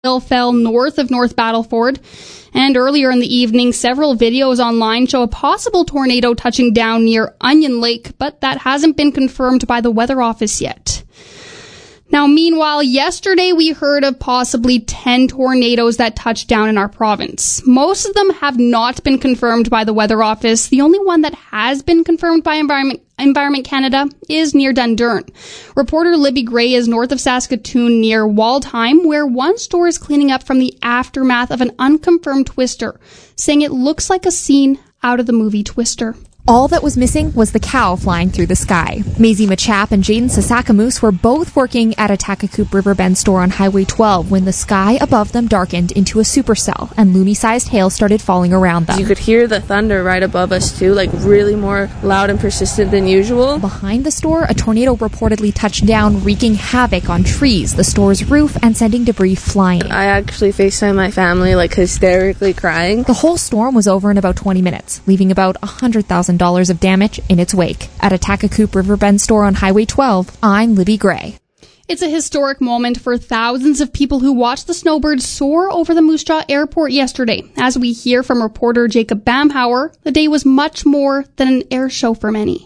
fell north of North Battleford. And earlier in the evening, several videos online show a possible tornado touching down near Onion Lake, but that hasn't been confirmed by the Weather Office yet. Now, meanwhile, yesterday we heard of possibly 10 tornadoes that touched down in our province. Most of them have not been confirmed by the Weather Office. The only one that has been confirmed by Environment Canada is near Dundurn. Reporter Libby Gray is north of Saskatoon near Waldheim, where one store is cleaning up from the aftermath of an unconfirmed twister, saying it looks like a scene out of the movie Twister. All that was missing was the cow flying through the sky. Maisie Machap and Jaden Sasakamoose were both working at a Takakoop Riverbend store on Highway 12 when the sky above them darkened into a supercell and loony-sized hail started falling around them. You could hear the thunder right above us too, like really more loud and persistent than usual. Behind the store, a tornado reportedly touched down, wreaking havoc on trees, the store's roof, and sending debris flying. I actually FaceTimed my family, like hysterically crying. The whole storm was over in about 20 minutes, leaving about $100,000 of damage in its wake. At a Takakoop Riverbend store on Highway 12, I'm Libby Gray. It's a historic moment for thousands of people who watched the snowbirds soar over the Moose Jaw Airport yesterday. As we hear from reporter Jacob Bamhauer, the day was much more than an air show for many.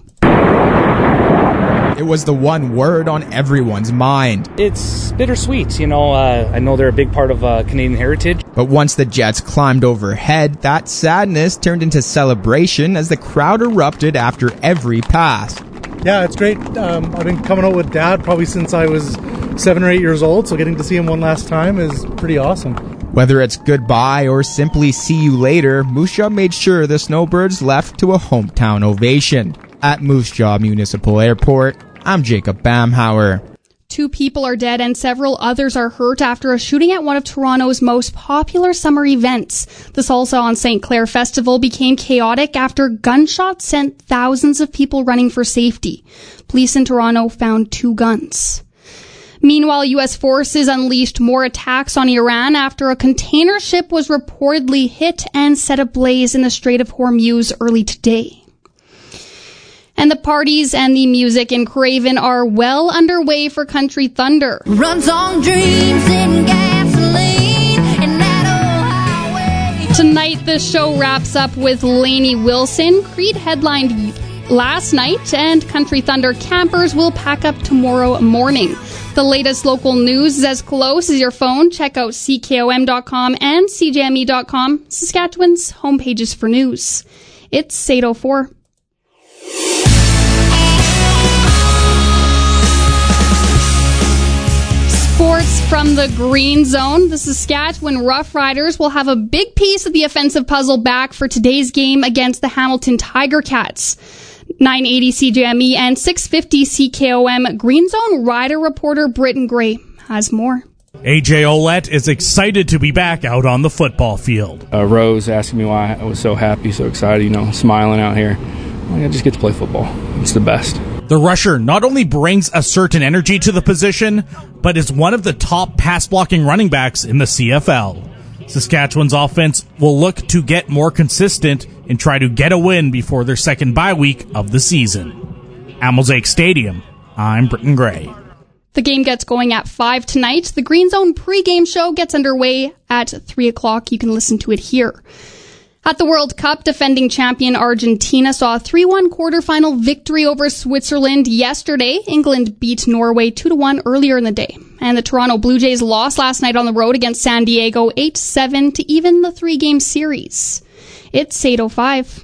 It was the one word on everyone's mind. It's bittersweet, I know they're a big part of Canadian heritage. But once the jets climbed overhead, that sadness turned into celebration as the crowd erupted after every pass. Yeah, it's great. I've been coming out with Dad probably since I was 7 or 8 years old, so getting to see him one last time is pretty awesome. Whether it's goodbye or simply see you later, Moose Jaw made sure the snowbirds left to a hometown ovation. At Moose Jaw Municipal Airport, I'm Jacob Bamhauer. 2 people are dead and several others are hurt after a shooting at one of Toronto's most popular summer events. The Salsa on St. Clair Festival became chaotic after gunshots sent thousands of people running for safety. Police in Toronto found 2 guns. Meanwhile, U.S. forces unleashed more attacks on Iran after a container ship was reportedly hit and set ablaze in the Strait of Hormuz early today. And the parties and the music in Craven are well underway for Country Thunder. Runs on dreams and gasoline and that old highway. Tonight, the show wraps up with Lainey Wilson. Creed headlined last night, and Country Thunder campers will pack up tomorrow morning. The latest local news is as close as your phone. Check out CKOM.com and CJME.com, Saskatchewan's homepages for news. It's 8:04. Sports from the Green Zone. The Saskatchewan Roughriders will have a big piece of the offensive puzzle back for today's game against the Hamilton Tiger Cats. 980 CJME and 650 CKOM Green Zone Rider reporter Britton Gray has more. AJ Ouellette is excited to be back out on the football field. Rose asking me why I was so happy, so excited, smiling out here. I just get to play football. It's the best. The rusher not only brings a certain energy to the position, but is one of the top pass-blocking running backs in the CFL. Saskatchewan's offense will look to get more consistent and try to get a win before their second bye week of the season. At Mosaic Stadium, I'm Britton Gray. The game gets going at 5 tonight. The Green Zone pregame show gets underway at 3 o'clock. You can listen to it here. At the World Cup, defending champion Argentina saw a 3-1 quarterfinal victory over Switzerland yesterday. England beat Norway 2-1 earlier in the day. And the Toronto Blue Jays lost last night on the road against San Diego 8-7 to even the 3-game series. It's 8:05.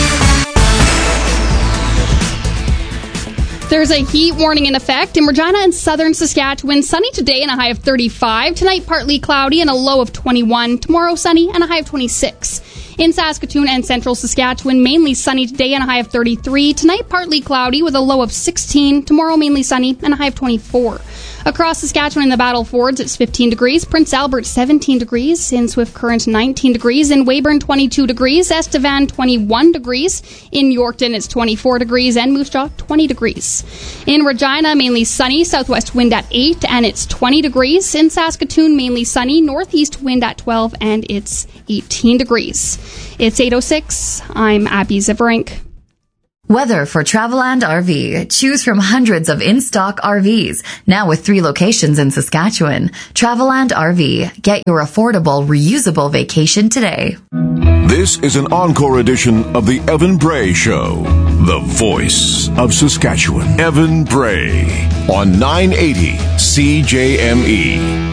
There's a heat warning in effect in Regina and southern Saskatchewan. Sunny today and a high of 35. Tonight, partly cloudy and a low of 21. Tomorrow, sunny and a high of 26. In Saskatoon and central Saskatchewan, mainly sunny today and a high of 33. Tonight, partly cloudy with a low of 16. Tomorrow, mainly sunny and a high of 24. Across Saskatchewan and the Battle Fords, it's 15 degrees. Prince Albert, 17 degrees. In Swift Current, 19 degrees. In Weyburn, 22 degrees. Estevan, 21 degrees. In Yorkton, it's 24 degrees. And Moose Jaw, 20 degrees. In Regina, mainly sunny. Southwest wind at 8, and it's 20 degrees. In Saskatoon, mainly sunny. Northeast wind at 12, and it's 18 degrees. It's 8:06. I'm Abby Ziverink. Weather for Traveland RV. Choose from hundreds of in-stock RVs, now with 3 locations in Saskatchewan. Traveland RV. Get your affordable, reusable vacation today. This is an encore edition of the Evan Bray Show, the voice of Saskatchewan. Evan Bray on 980 CJME.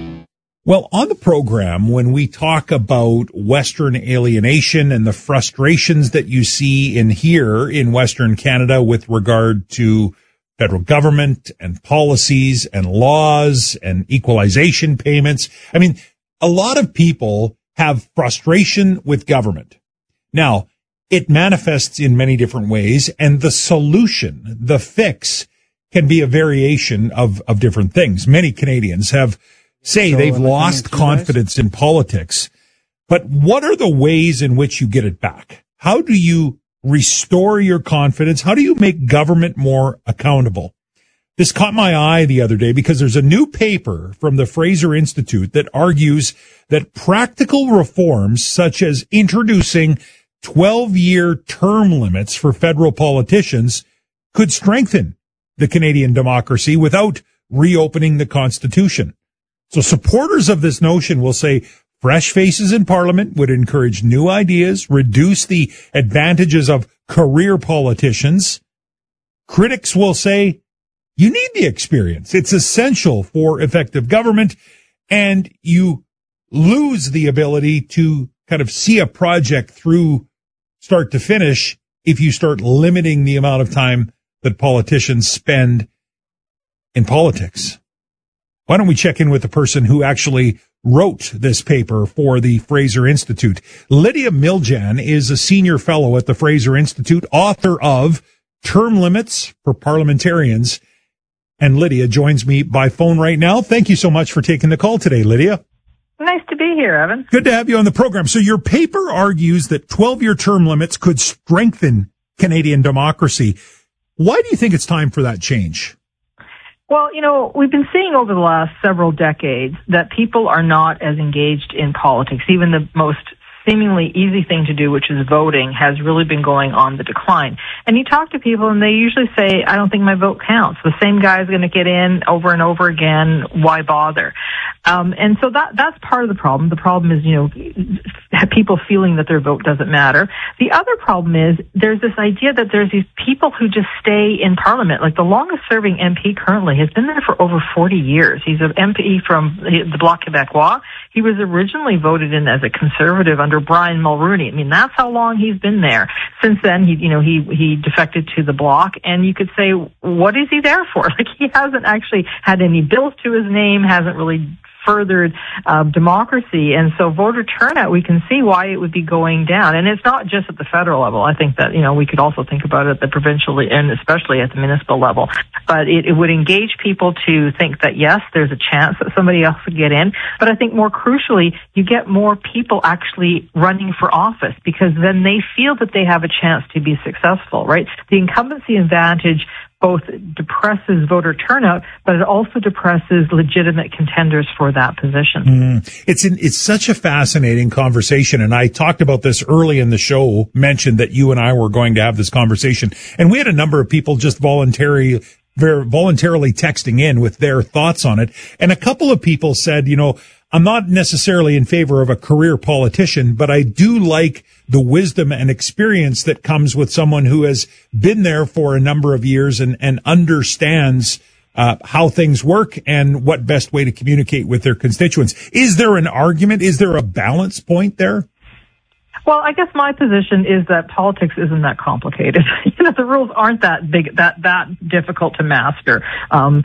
Well, on the program, when we talk about Western alienation and the frustrations that you see in here in Western Canada with regard to federal government and policies and laws and equalization payments, I mean, a lot of people have frustration with government. Now, it manifests in many different ways, and the solution, the fix, can be a variation of different things. Many Canadians say they've lost confidence in politics, but what are the ways in which you get it back? How do you restore your confidence? How do you make government more accountable? This caught my eye the other day because there's a new paper from the Fraser Institute that argues that practical reforms such as introducing 12-year term limits for federal politicians could strengthen the Canadian democracy without reopening the Constitution. So supporters of this notion will say fresh faces in Parliament would encourage new ideas, reduce the advantages of career politicians. Critics will say you need the experience. It's essential for effective government, and you lose the ability to kind of see a project through start to finish if you start limiting the amount of time that politicians spend in politics. Why don't we check in with the person who actually wrote this paper for the Fraser Institute? Lydia Miljan is a senior fellow at the Fraser Institute, author of Term Limits for Parliamentarians. And Lydia joins me by phone right now. Thank you so much for taking the call today, Lydia. Nice to be here, Evan. Good to have you on the program. So your paper argues that 12-year term limits could strengthen Canadian democracy. Why do you think it's time for that change? Well, we've been seeing over the last several decades that people are not as engaged in politics. Even the most seemingly easy thing to do, which is voting, has really been going on the decline. And you talk to people and they usually say, I don't think my vote counts. The same guy is going to get in over and over again. Why bother? And so that's part of the problem. The problem is, people feeling that their vote doesn't matter. The other problem is there's this idea that there's these people who just stay in Parliament. Like the longest serving MP currently has been there for over 40 years. He's an MP from the Bloc Québécois. He was originally voted in as a conservative under Brian Mulroney. I mean, that's how long he's been there. Since then, he defected to the Bloc, and you could say, what is he there for? Like, he hasn't actually had any bills to his name, hasn't really furthered democracy. And so voter turnout, we can see why it would be going down. And it's not just at the federal level. I think that, we could also think about it at the provincial and especially at the municipal level. But it would engage people to think that, yes, there's a chance that somebody else would get in. But I think more crucially, you get more people actually running for office because then they feel that they have a chance to be successful, right? The incumbency advantage both depresses voter turnout, but it also depresses legitimate contenders for that position. It's such a fascinating conversation, and I talked about this early in the show, mentioned that you and I were going to have this conversation, and we had a number of people just voluntarily texting in with their thoughts on it, and a couple of people said, I'm not necessarily in favor of a career politician, but I do like the wisdom and experience that comes with someone who has been there for a number of years and understands how things work and what best way to communicate with their constituents. Is there an argument? Is there a balance point there? Well, I guess my position is that politics isn't that complicated. The rules aren't that big, that difficult to master. And,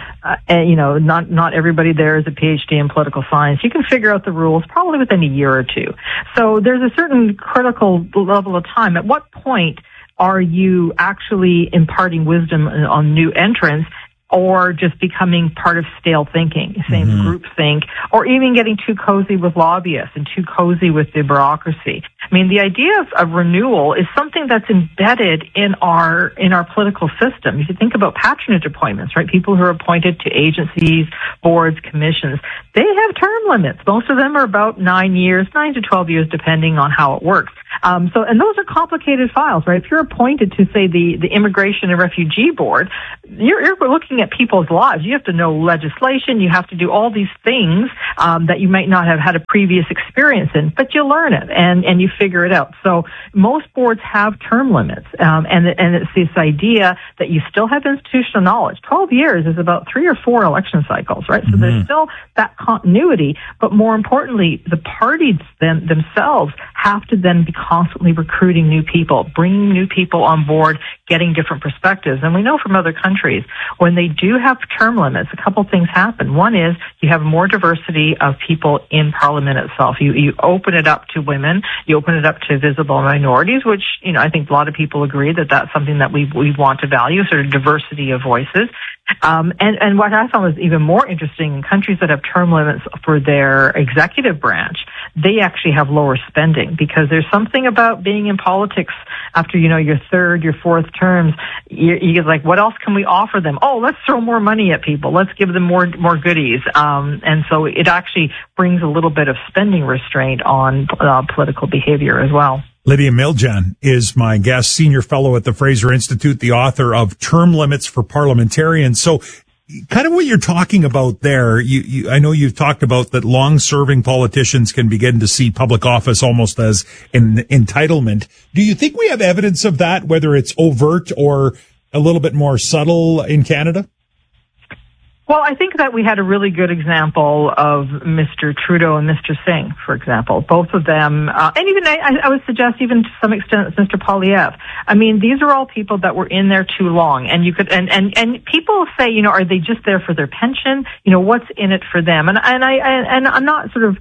not everybody there is a PhD in political science. You can figure out the rules probably within a year or two. So there's a certain critical level of time. At what point are you actually imparting wisdom on new entrants, or just becoming part of stale thinking, same groupthink, or even getting too cozy with lobbyists and too cozy with the bureaucracy? I mean, the idea of renewal is something that's embedded in our political system. If you think about patronage appointments, right? People who are appointed to agencies, boards, commissions, they have term limits. Most of them are about 9 to 12 years, depending on how it works. And those are complicated files, right? If you're appointed to, say, the Immigration and Refugee Board, you're looking at people's lives. You have to know legislation. You have to do all these things that you might not have had a previous experience in, but you learn it and you figure it out. So most boards have term limits, and it's this idea that you still have institutional knowledge. 12 years is about 3 or 4 election cycles, right? So there's still that continuity, but more importantly, the parties themselves have to then be constantly recruiting new people, bringing new people on board, getting different perspectives. And we know from other countries, when they do have term limits, a couple things happen. One is you have more diversity of people in Parliament itself. You open it up to women, you open it up to visible minorities, which, I think a lot of people agree that that's something that we want to value, sort of diversity of voices. And what I found was even more interesting, in countries that have term limits for their executive branch, they actually have lower spending, because there's something about being in politics after, your third, your fourth terms. You're like, what else can we offer them? Oh, let's throw more money at people. Let's give them more goodies. And so it actually brings a little bit of spending restraint on political behavior as well. Lydia Miljan is my guest, senior fellow at the Fraser Institute, the author of Term Limits for Parliamentarians. So kind of what you're talking about there, I know you've talked about that long-serving politicians can begin to see public office almost as an entitlement. Do you think we have evidence of that, whether it's overt or a little bit more subtle in Canada? Well, I think that we had a really good example of Mr. Trudeau and Mr. Singh, for example. Both of them, and even I would suggest even to some extent Mr. Poilievre. I mean, these are all people that were in there too long, and you could, and people say, are they just there for their pension? What's in it for them? And I'm not sort of,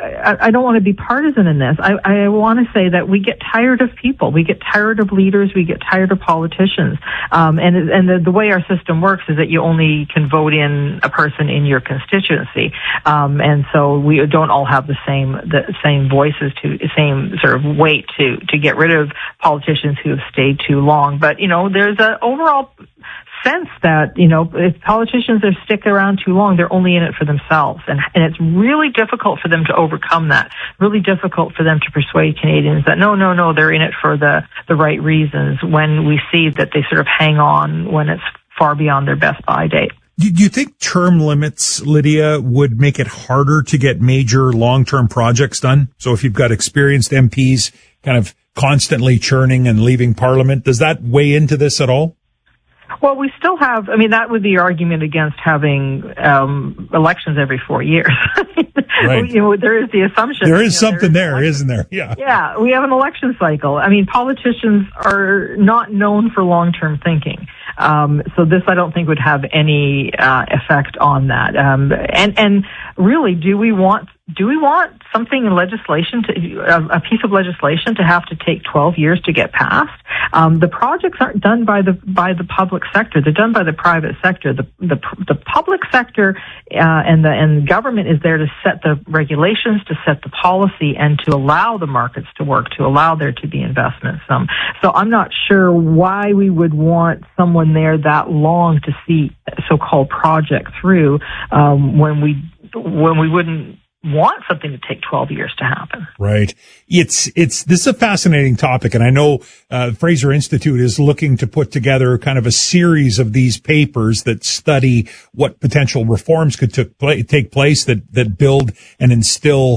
I don't want to be partisan in this. I want to say that we get tired of people. We get tired of leaders. We get tired of politicians. And the way our system works is that you only can vote in a person in your constituency. And so we don't all have the same voices, the same sort of weight to get rid of politicians who have stayed too long. But, there's an overall sense that, if politicians are stick around too long, they're only in it for themselves. And it's really difficult for them to overcome that. Really difficult for them to persuade Canadians that no, they're in it for the right reasons, when we see that they sort of hang on when it's far beyond their best buy date. Do you think term limits, Lydia, would make it harder to get major long-term projects done? So if you've got experienced MPs kind of constantly churning and leaving Parliament, does that weigh into this at all? Well, we still have, that would be your argument against having elections every 4 years. Right. There is the assumption. There is something there, isn't there? Yeah. Yeah, we have an election cycle. Politicians are not known for long-term thinking. So this, I don't think, would have any effect on that. And really, do we want something in legislation, a piece of legislation, to have to take 12 years to get passed? The projects aren't done by the public sector; they're done by the private sector. The public sector and the government is there to set the regulations, to set the policy, and to allow the markets to work, to allow there to be investments. So I'm not sure why we would want someone there that long to see a so-called project through when we wouldn't want something to take 12 years to happen. Right. This is a fascinating topic, and I know Fraser Institute is looking to put together kind of a series of these papers that study what potential reforms could take place that build and instill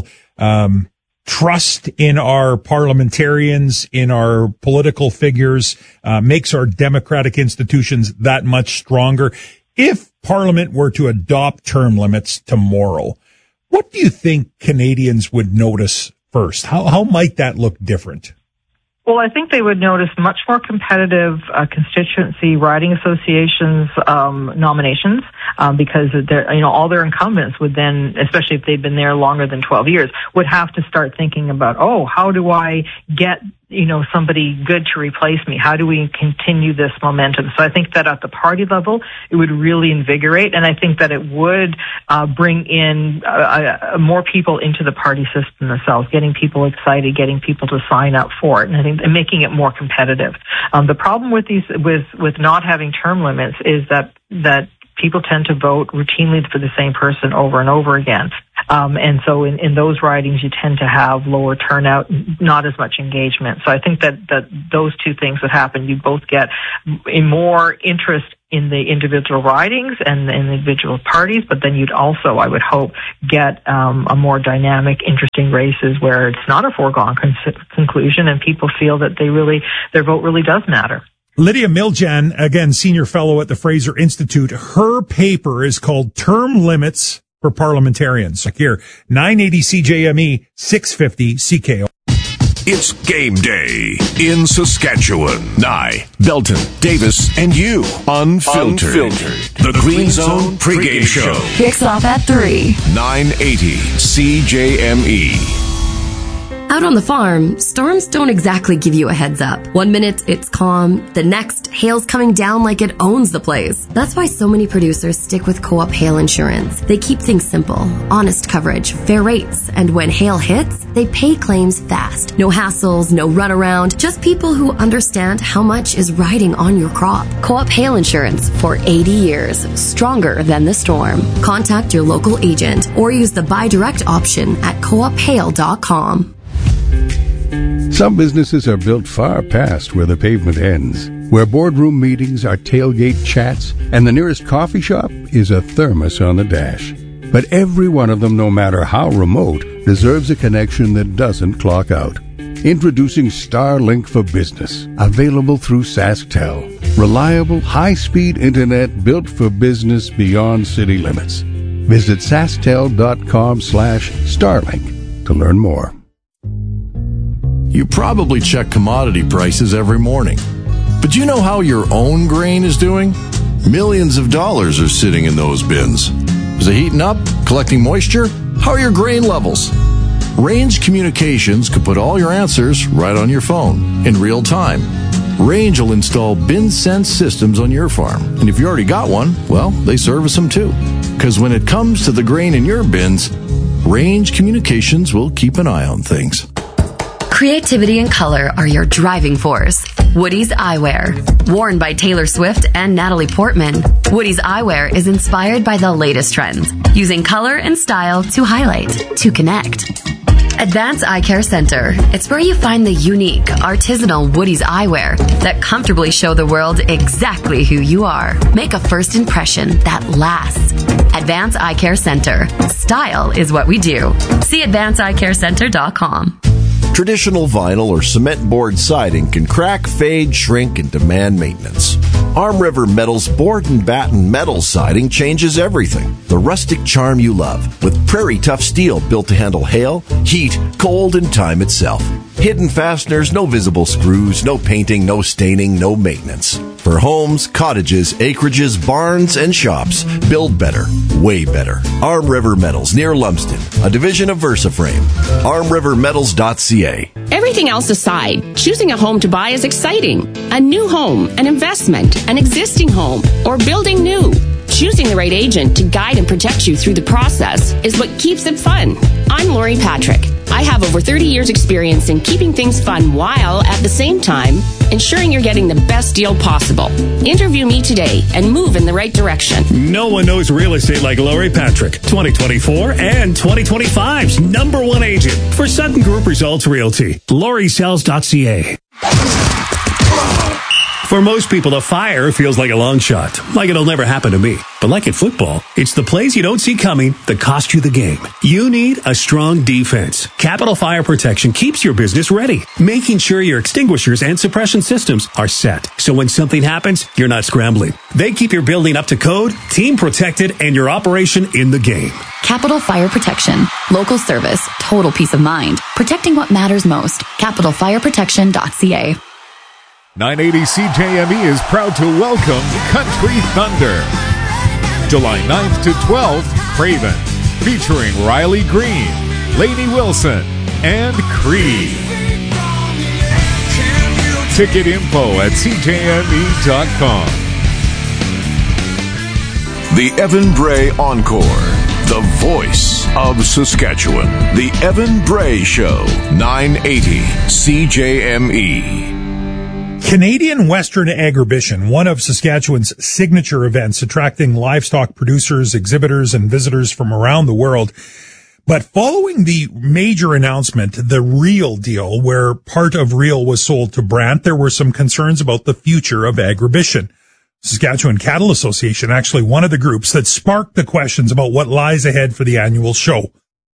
trust in our parliamentarians, in our political figures, makes our democratic institutions that much stronger. If Parliament were to adopt term limits tomorrow, what do you think Canadians would notice first? How might that look different? Well, I think they would notice much more competitive constituency riding associations nominations because all their incumbents would then, especially if they've been there longer than 12 years, would have to start thinking about, how do I get somebody good to replace me? How do we continue this momentum? So I think that at the party level, it would really invigorate, and I think that it would bring in more people into the party system themselves, getting people excited, getting people to sign up for it, and I think and making it more competitive. The problem with with not having term limits is that people tend to vote routinely for the same person over and over again. And so in those ridings, you tend to have lower turnout, not as much engagement. So I think that those two things would happen. You both get more interest in the individual ridings and the individual parties, but then you'd also, I would hope, get a more dynamic, interesting races where it's not a foregone conclusion and people feel that their vote really does matter. Lydia Miljan, again, senior fellow at the Fraser Institute, her paper is called Term Limits for Parliamentarians. Like here, 980 CJME, 650 CKO. It's game day in Saskatchewan. Nye, Belton, Davis, and you. Unfiltered. The Green Zone pregame show. Kicks off at 3. 980 CJME. Out on the farm, storms don't exactly give you a heads up. 1 minute, it's calm. The next, hail's coming down like it owns the place. That's why so many producers stick with Co-op Hail Insurance. They keep things simple, honest coverage, fair rates, and when hail hits, they pay claims fast. No hassles, no runaround, just people who understand how much is riding on your crop. Co-op Hail Insurance for 80 years, stronger than the storm. Contact your local agent or use the buy direct option at coophail.com. Some businesses are built far past where the pavement ends, where boardroom meetings are tailgate chats, and the nearest coffee shop is a thermos on the dash. But every one of them, no matter how remote, deserves a connection that doesn't clock out. Introducing Starlink for Business, available through SaskTel. Reliable, high-speed internet built for business beyond city limits. Visit sasktel.com/Starlink to learn more. You probably check commodity prices every morning. But do you know how your own grain is doing? Millions of dollars are sitting in those bins. Is it heating up? Collecting moisture? How are your grain levels? Range Communications could put all your answers right on your phone in real time. Range will install bin sense systems on your farm. And if you already got one, well, they service them too. Because when it comes to the grain in your bins, Range Communications will keep an eye on things. Creativity and color are your driving force. Woody's Eyewear. Worn by Taylor Swift and Natalie Portman, Woody's Eyewear is inspired by the latest trends, using color and style to highlight, to connect. Advance Eye Care Center. It's where you find the unique, artisanal Woody's Eyewear that comfortably show the world exactly who you are. Make a first impression that lasts. Advance Eye Care Center. Style is what we do. See advanceeyecarecenter.com. Traditional vinyl or cement board siding can crack, fade, shrink, and demand maintenance. Arm River Metal's board and batten metal siding changes everything. The rustic charm you love, with prairie tough steel built to handle hail, heat, cold, and time itself. Hidden fasteners, no visible screws, no painting, no staining, no maintenance. For homes, cottages, acreages, barns, and shops, build better, way better. Arm River Metals, near Lumsden, a division of VersaFrame. ArmRiverMetals.ca. Everything else aside, choosing a home to buy is exciting. A new home, an investment, an existing home, or building new. Choosing the right agent to guide and protect you through the process is what keeps it fun. I'm Lori Patrick. I have over 30 years experience in keeping things fun while, at the same time, ensuring you're getting the best deal possible. Interview me today and move in the right direction. No one knows real estate like Lori Patrick, 2024 and 2025's #1 agent for Sutton Group Results Realty. LoriSells.ca. For most people, a fire feels like a long shot, like it'll never happen to me. But like in football, it's the plays you don't see coming that cost you the game. You need a strong defense. Capital Fire Protection keeps your business ready, making sure your extinguishers and suppression systems are set. So when something happens, you're not scrambling. They keep your building up to code, team protected, and your operation in the game. Capital Fire Protection. Local service. Total peace of mind. Protecting what matters most. CapitalFireProtection.ca. 980 CJME is proud to welcome Country Thunder. July 9th to 12th, Craven, featuring Riley Green, Lainey Wilson, and Creed. Ticket info at CJME.com. The Evan Bray Encore, the voice of Saskatchewan. The Evan Bray Show, 980 CJME. Canadian Western Agribition, one of Saskatchewan's signature events, attracting livestock producers, exhibitors, and visitors from around the world. But following the major announcement, the Real deal, where part of Real was sold to Brandt, there were some concerns about the future of Agribition. Saskatchewan Cattle Association, actually one of the groups that sparked the questions about what lies ahead for the annual show.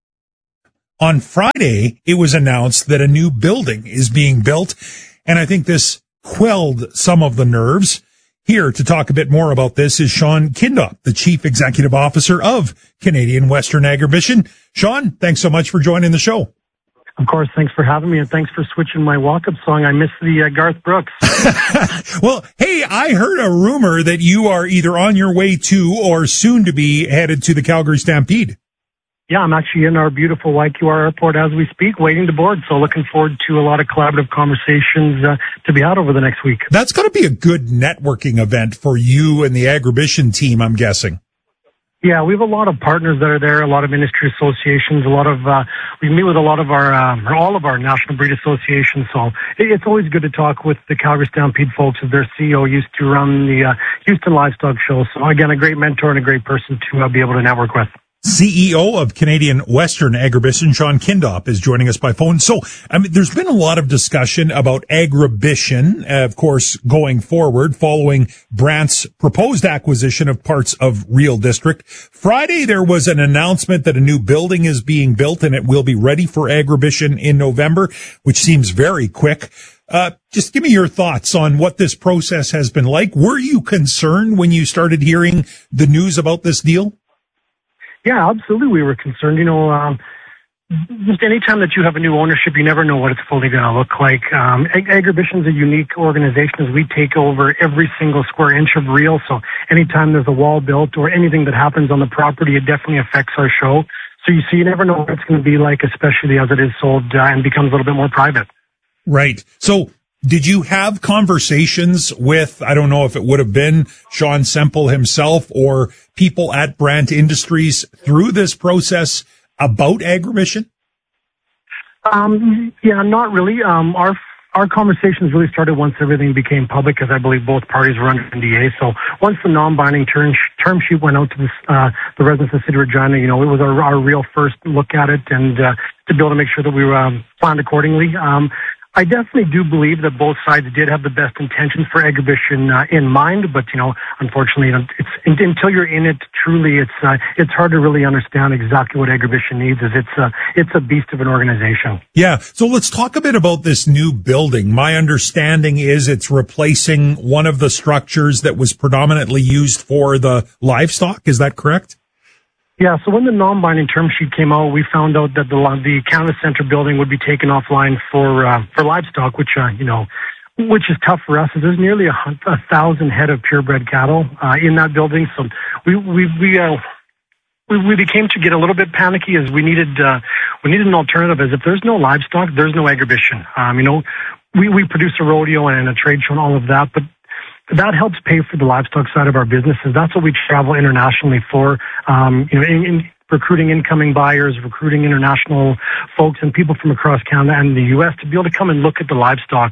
On Friday, it was announced that a new building is being built, and I think this quelled some of the nerves. Here to talk a bit more about this is Sean Kindop, the Chief Executive Officer of Canadian Western Agribition. Sean, thanks so much for joining the show. Of course, thanks for having me, and thanks for switching my walk-up song. I missed the Garth Brooks. Well, hey, I heard a rumor that you are either on your way to or soon to be headed to the Calgary Stampede. Yeah, I'm actually in our beautiful YQR airport as we speak, waiting to board. So looking forward to a lot of collaborative conversations to be had over the next week. That's going to be a good networking event for you and the Agribition team, I'm guessing. Yeah, we have a lot of partners that are there, a lot of industry associations, we meet with a lot of all of our national breed associations. So it's always good to talk with the Calgary Stampede folks, as their CEO used to run the Houston Livestock Show. So again, a great mentor and a great person to be able to network with. CEO of Canadian Western Agribition, Sean Kindop, is joining us by phone. So, there's been a lot of discussion about Agribition, of course, going forward, following Brandt's proposed acquisition of parts of Real District. Friday, there was an announcement that a new building is being built and it will be ready for Agribition in November, which seems very quick. Just give me your thoughts on what this process has been like. Were you concerned when you started hearing the news about this deal? Yeah, absolutely. We were concerned. Just any time that you have a new ownership, you never know what it's fully going to look like. Agribition is a unique organization as we take over every single square inch of Real. So anytime there's a wall built or anything that happens on the property, it definitely affects our show. So you never know what it's going to be like, especially as it is sold and becomes a little bit more private. Right. So did you have conversations with, I don't know if it would have been Sean Semple himself or people at Brandt Industries through this process about Agribition? Yeah, not really. Our conversations really started once everything became public, because I believe both parties were under NDA. So once the non-binding term sheet went out to the residents of the city of Regina, it was our real first look at it, and to be able to make sure that we were planned accordingly. I definitely do believe that both sides did have the best intentions for Agribition in mind, but unfortunately, it's until you're in it truly, it's hard to really understand exactly what Agribition needs. It's a beast of an organization. Yeah. So let's talk a bit about this new building. My understanding is it's replacing one of the structures that was predominantly used for the livestock. Is that correct? Yeah, so when the non-binding term sheet came out, we found out that the Canada Centre building would be taken offline for livestock, which is tough for us. There's nearly 1,000 head of purebred cattle in that building, so we became to get a little bit panicky, as we needed an alternative. As if there's no livestock, there's no Agribition. We produce a rodeo and a trade show and all of that, but that helps pay for the livestock side of our businesses. That's what we travel internationally for, in recruiting incoming buyers, recruiting international folks and people from across Canada and the U.S. to be able to come and look at the livestock.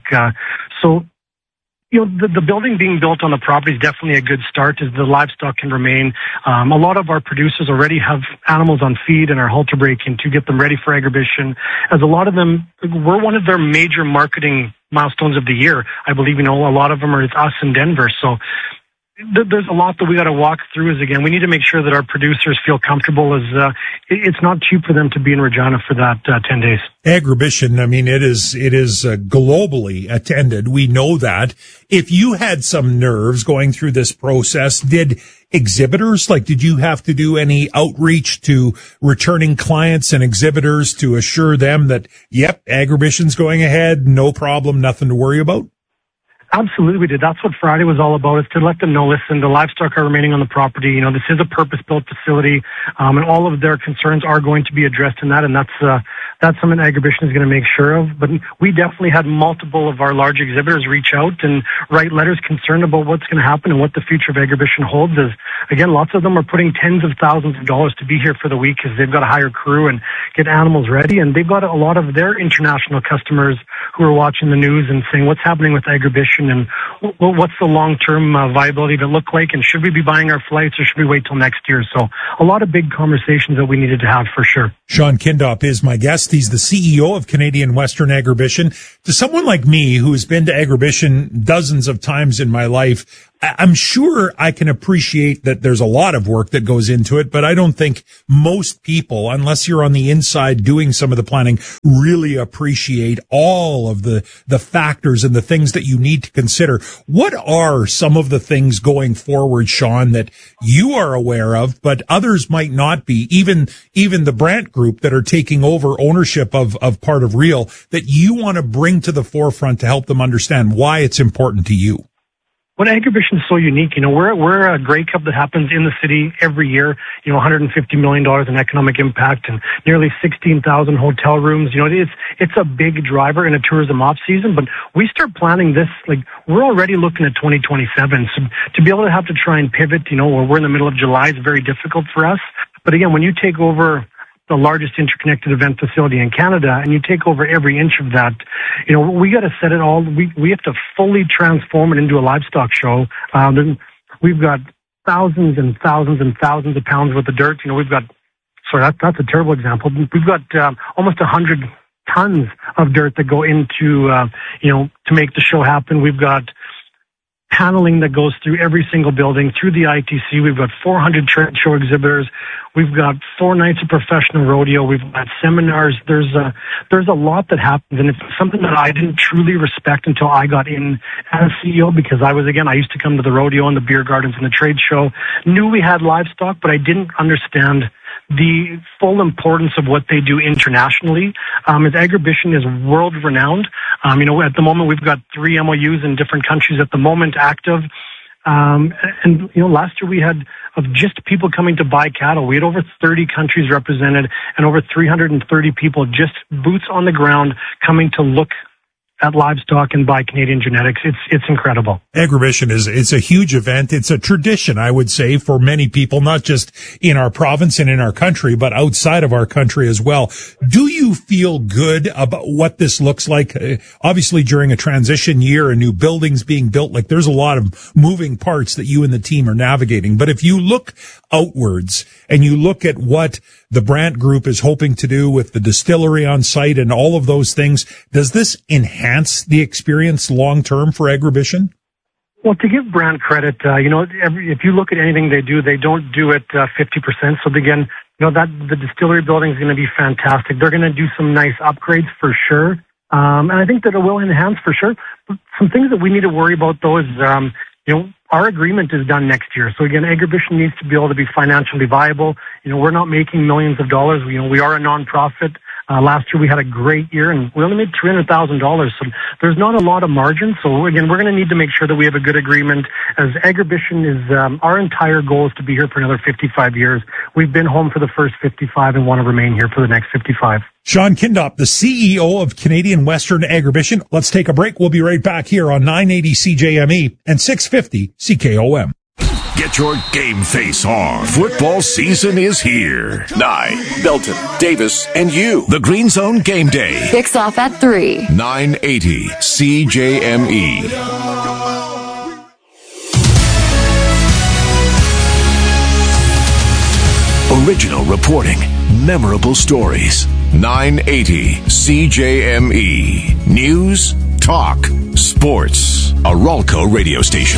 The building being built on the property is definitely a good start, as the livestock can remain. A lot of our producers already have animals on feed and are halter breaking to get them ready for Agribition, as a lot of them, we're one of their major marketing milestones of the year. I believe, a lot of them are us in Denver. So there's a lot that we got to walk through. As again, we need to make sure that our producers feel comfortable, as it's not cheap for them to be in Regina for that 10 days. Agribition, it is globally attended. We know that. If you had some nerves going through this process, did exhibitors, did you have to do any outreach to returning clients and exhibitors to assure them that, yep, Agribition's going ahead, no problem, nothing to worry about? Absolutely, we did. That's what Friday was all about, is to let them know, listen, the livestock are remaining on the property. This is a purpose-built facility, and all of their concerns are going to be addressed in that, and that's that's something Agribition is going to make sure of. But we definitely had multiple of our large exhibitors reach out and write letters concerned about what's going to happen and what the future of Agribition holds. As again, lots of them are putting tens of thousands of dollars to be here for the week because they've got to hire crew and get animals ready. And they've got a lot of their international customers who are watching the news and saying, what's happening with Agribition and what's the long-term viability of it look like? And should we be buying our flights or should we wait till next year? So a lot of big conversations that we needed to have for sure. Sean Kindop is my guest. He's the CEO of Canadian Western Agribition. To someone like me who has been to Agribition dozens of times in my life, I'm sure I can appreciate that there's a lot of work that goes into it, but I don't think most people, unless you're on the inside doing some of the planning, really appreciate all of the factors and the things that you need to consider. What are some of the things going forward, Sean, that you are aware of, but others might not be, even the Brandt Group that are taking over ownership of part of Real, that you want to bring to the forefront to help them understand why it's important to you? What Agribition is so unique, we're a Grey Cup that happens in the city every year, $150 million in economic impact and nearly 16,000 hotel rooms. It's a big driver in a tourism off season, but we start planning this, we're already looking at 2027. So to be able to have to try and pivot, we're in the middle of July is very difficult for us. But again, when you take over the largest interconnected event facility in Canada, and you take over every inch of that, we got to set it all. We have to fully transform it into a livestock show. We've got thousands and thousands and thousands of pounds worth of dirt. That's a terrible example. We've got almost 100 tons of dirt that go into, to make the show happen. We've got paneling that goes through every single building, through the ITC. We've got 400 trade show exhibitors. We've got 4 nights of professional rodeo. We've got seminars. There's a lot that happens, and it's something that I didn't truly respect until I got in as CEO, because I used to come to the rodeo and the beer gardens and the trade show, knew we had livestock, but I didn't understand the full importance of what they do internationally. As Agribition is world renowned. At the moment we've got 3 MOUs in different countries at the moment active. Last year we had, of just people coming to buy cattle, we had over 30 countries represented and over 330 people, just boots on the ground, coming to look at livestock and buy Canadian genetics. It's incredible. Agribition it's a huge event. It's a tradition, I would say, for many people, not just in our province and in our country, but outside of our country as well. Do you feel good about what this looks like? Obviously, during a transition year and new buildings being built, there's a lot of moving parts that you and the team are navigating. But if you look outwards and you look at what the Brandt Group is hoping to do with the distillery on site and all of those things, does this enhance the experience long term for Agribition? Well, to give Brandt credit, if you look at anything they do, they don't do it 50%. So again, the distillery building is going to be fantastic. They're going to do some nice upgrades for sure. And I think that it will enhance for sure. But some things that we need to worry about though is, our agreement is done next year. So again, Agribition needs to be able to be financially viable. We're not making millions of dollars. We are a nonprofit. Last year we had a great year and we only made $300,000. So there's not a lot of margin. So again, we're going to need to make sure that we have a good agreement. As Agribition is, our entire goal is to be here for another 55 years. We've been home for the first 55 and want to remain here for the next 55. Sean Kindop, the CEO of Canadian Western Agribition. Let's take a break. We'll be right back here on 980 CJME and 650 CKOM. Get your game face on. Football season is here. Nye, Belton, Davis, and you. The Green Zone Game Day. Kicks off at 3. 980 CJME. Original reporting. Memorable stories. 980 CJME. News, talk, sports. A Ralco radio station.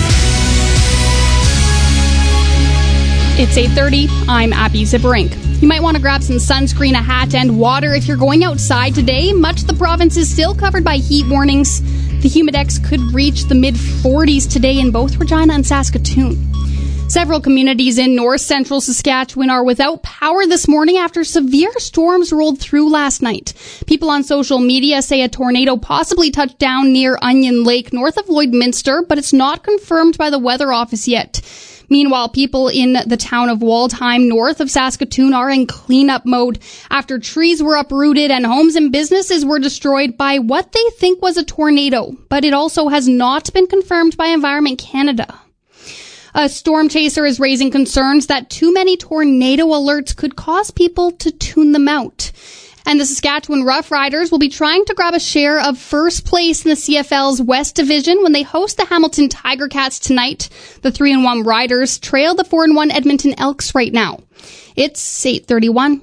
It's 8:30. I'm Abby Zipperink. You might want to grab some sunscreen, a hat, and water if you're going outside today. Much of the province is still covered by heat warnings. The humidex could reach the mid-40s today in both Regina and Saskatoon. Several communities in north-central Saskatchewan are without power this morning after severe storms rolled through last night. People on social media say a tornado possibly touched down near Onion Lake, north of Lloydminster, but it's not confirmed by the Weather Office yet. Meanwhile, people in the town of Waldheim, north of Saskatoon, are in cleanup mode after trees were uprooted and homes and businesses were destroyed by what they think was a tornado. But it also has not been confirmed by Environment Canada. A storm chaser is raising concerns that too many tornado alerts could cause people to tune them out. And the Saskatchewan Roughriders will be trying to grab a share of first place in the CFL's West Division when they host the Hamilton Tiger Cats tonight. The 3-1 Riders trail the 4-1 Edmonton Elks right now. It's 8:31.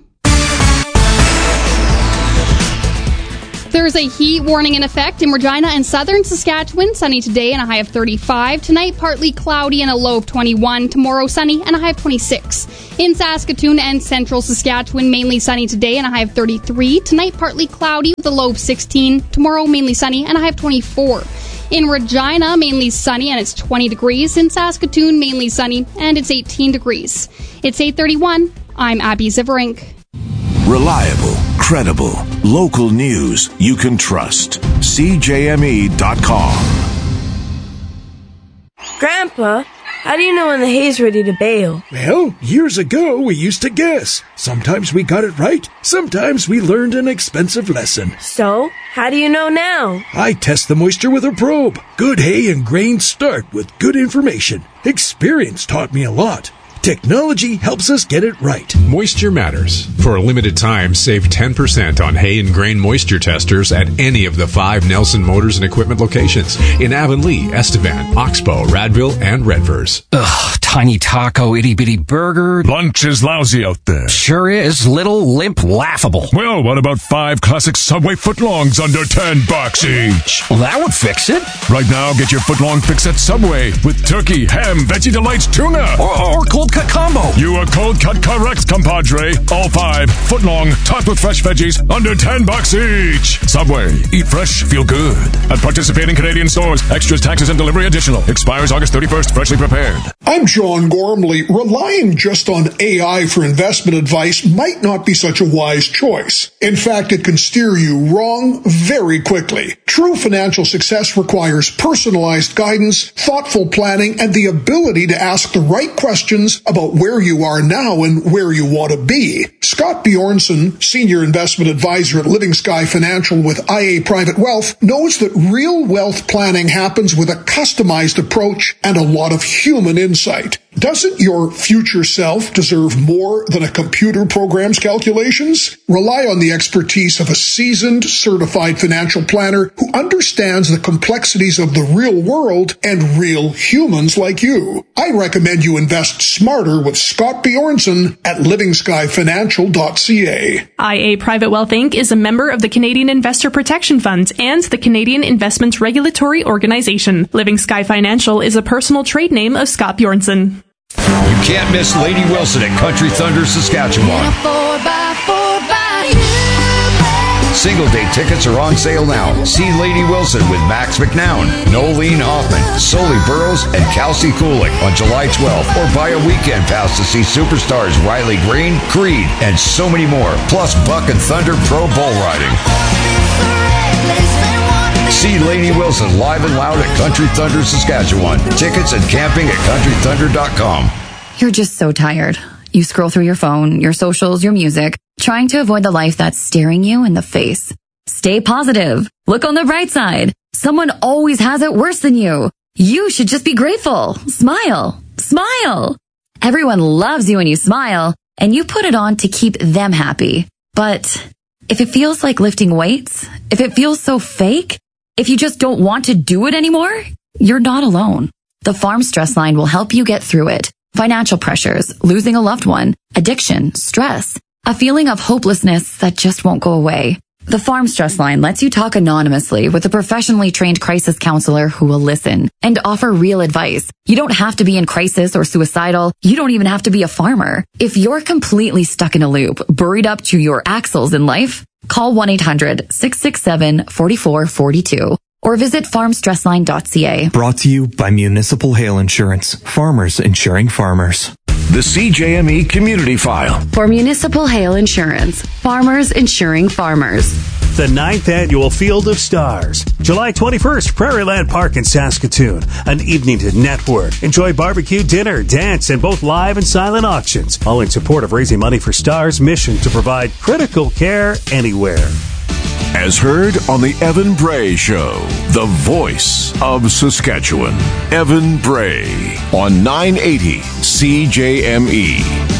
There's a heat warning in effect in Regina and southern Saskatchewan. Sunny today and a high of 35. Tonight, partly cloudy and a low of 21. Tomorrow, sunny and a high of 26. In Saskatoon and central Saskatchewan, mainly sunny today and a high of 33. Tonight, partly cloudy with a low of 16. Tomorrow, mainly sunny and a high of 24. In Regina, mainly sunny and it's 20 degrees. In Saskatoon, mainly sunny and it's 18 degrees. It's 8:31. I'm Abby Ziverink. Reliable, credible, local news you can trust. CJME.com. Grandpa, how do you know when the hay's ready to bale? Well, years ago we used to guess. Sometimes we got it right, sometimes we learned an expensive lesson. So, how do you know now? I test the moisture with a probe. Good hay and grain start with good information. Experience taught me a lot. Technology helps us get it right. Moisture matters. For a limited time, save 10% on hay and grain moisture testers at any of the 5 Nelson Motors and Equipment locations in Avonlea, Estevan, Oxbow, Radville, and Redvers. Ugh, tiny taco, itty-bitty burger. Lunch is lousy out there. Sure is. Little, limp, laughable. Well, what about 5 classic Subway footlongs under $10 each? Well, that would fix it. Right now, get your footlong fix at Subway with turkey, ham, Veggie Delights, tuna. Or cold cut combo. You are cold cut correct, compadre. All 5 footlong, topped with fresh veggies, under $10 each. Subway. Eat fresh, feel good. At participating Canadian stores. Extras, taxes, and delivery additional. Expires August 31st. Freshly prepared. I'm John Gormley. Relying just on AI for investment advice might not be such a wise choice. In fact, it can steer you wrong very quickly. True financial success requires personalized guidance, thoughtful planning, and the ability to ask the right questions about where you are now and where you want to be. Scott Bjornson, Senior Investment Advisor at Living Sky Financial with IA Private Wealth, knows that real wealth planning happens with a customized approach and a lot of human insight. Doesn't your future self deserve more than a computer program's calculations? Rely on the expertise of a seasoned, certified financial planner who understands the complexities of the real world and real humans like you. I recommend you invest smarter with Scott Bjornson at livingskyfinancial.ca. IA Private Wealth Inc. is a member of the Canadian Investor Protection Fund and the Canadian Investments Regulatory Organization. Living Sky Financial is a personal trade name of Scott Bjornson. You can't miss Lady Wilson at Country Thunder, Saskatchewan. Single day tickets are on sale now. See Lady Wilson with Max McNown, Nolene Hoffman, Sully Burrows, and Kelsey Kulik on July 12th. Or buy a weekend pass to see superstars Riley Green, Creed, and so many more. Plus Buck and Thunder Pro Bull Riding. See Lady Wilson live and loud at Country Thunder, Saskatchewan. Tickets and camping at countrythunder.com. You're just so tired. You scroll through your phone, your socials, your music, trying to avoid the life that's staring you in the face. Stay positive. Look on the bright side. Someone always has it worse than you. You should just be grateful. Smile. Smile. Everyone loves you when you smile, and you put it on to keep them happy. But if it feels like lifting weights, if it feels so fake, if you just don't want to do it anymore, you're not alone. The Farm Stress Line will help you get through it. Financial pressures, losing a loved one, addiction, stress, a feeling of hopelessness that just won't go away. The Farm Stress Line lets you talk anonymously with a professionally trained crisis counselor who will listen and offer real advice. You don't have to be in crisis or suicidal. You don't even have to be a farmer. If you're completely stuck in a loop, buried up to your axles in life, call 1-800-667-4442 or visit farmstressline.ca. Brought to you by Municipal Hail Insurance. Farmers insuring farmers. the CJME Community File. For Municipal Hail Insurance, farmers insuring farmers. The 9th Annual Field of Stars. July 21st, Prairieland Park in Saskatoon. An evening to network. Enjoy barbecue, dinner, dance, and both live and silent auctions. All in support of raising money for Stars' mission to provide critical care anywhere. As heard on the Evan Bray Show, the voice of Saskatchewan. Evan Bray on 980 CJME.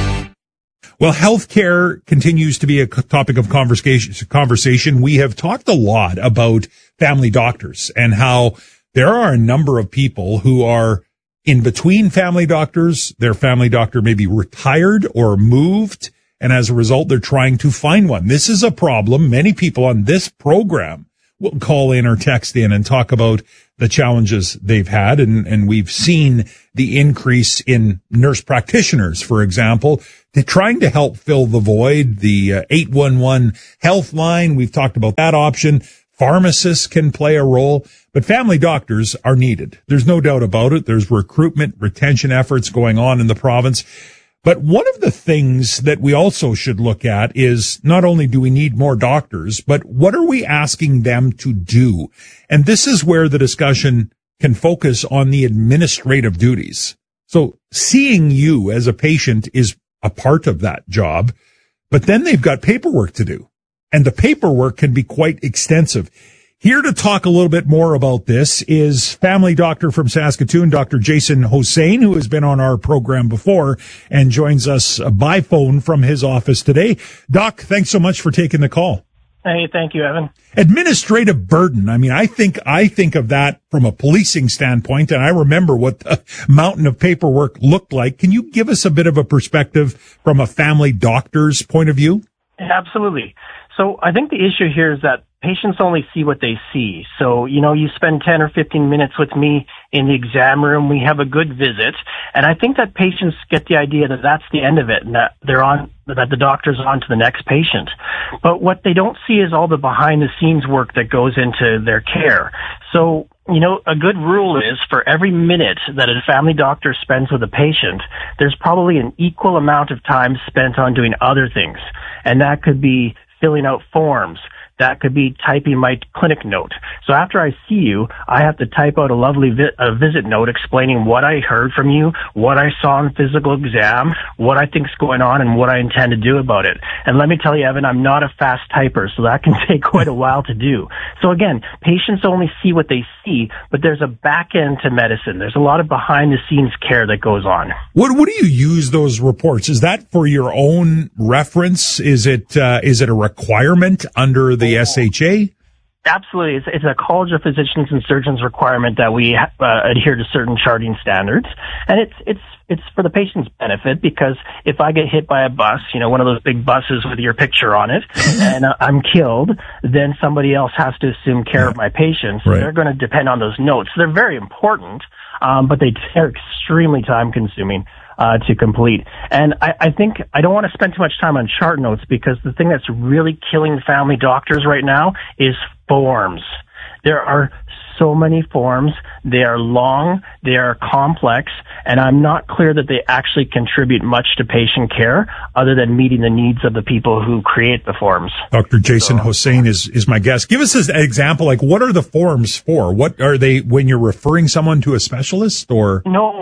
Well, healthcare continues to be a topic of conversation. We have talked a lot about family doctors and how there are a number of people who are in between family doctors. Their family doctor may be retired or moved, and as a result, they're trying to find one. This is a problem. Many people on this program will call in or text in and talk about the challenges they've had. And we've seen the increase in nurse practitioners, for example, to trying to help fill the void. The 811 health line, we've talked about that option. Pharmacists can play a role, but family doctors are needed. There's no doubt about it. There's recruitment, retention efforts going on in the province. But one of the things that we also should look at is not only do we need more doctors, but what are we asking them to do? And this is where the discussion can focus on the administrative duties. So seeing you as a patient is a part of that job, but then they've got paperwork to do, and the paperwork can be quite extensive. Here to talk a little bit more about this is family doctor from Saskatoon, Dr. Jason Hossain, who has been on our program before and joins us by phone from his office today. Doc, thanks so much for taking the call. Hey, thank you, Evan. Administrative burden. I mean, I think of that from a policing standpoint, and I remember what the mountain of paperwork looked like. Can you give us a bit of a perspective from a family doctor's point of view? Absolutely. So I think the issue here is that patients only see what they see. So, you spend 10 or 15 minutes with me in the exam room. We have a good visit. And I think that patients get the idea that that's the end of it and that that the doctor's on to the next patient. But what they don't see is all the behind the scenes work that goes into their care. So, a good rule is for every minute that a family doctor spends with a patient, there's probably an equal amount of time spent on doing other things. And that could be filling out forms. That could be typing my clinic note. So after I see you, I have to type out a lovely visit note explaining what I heard from you, what I saw in physical exam, what I think's going on, and what I intend to do about it. And let me tell you, Evan, I'm not a fast typer, so that can take quite a while to do. So again, patients only see what they see, but there's a back end to medicine. There's a lot of behind the scenes care that goes on. What do you use those reports? Is that for your own reference? Is it a requirement under the SHA? Absolutely. It's a College of Physicians and Surgeons requirement that we adhere to certain charting standards. And it's for the patient's benefit, because if I get hit by a bus, one of those big buses with your picture on it, and I'm killed, then somebody else has to assume care of my patient. So they're going to depend on those notes. They're very important, but they're extremely time consuming to complete. And I think I don't want to spend too much time on chart notes, because the thing that's really killing family doctors right now is forms. There are so many forms. They are long, they are complex, and I'm not clear that they actually contribute much to patient care other than meeting the needs of the people who create the forms. Dr. Jason Hossain is my guest. Give us an example, like what are the forms for? What are they when you're referring someone to a specialist, or?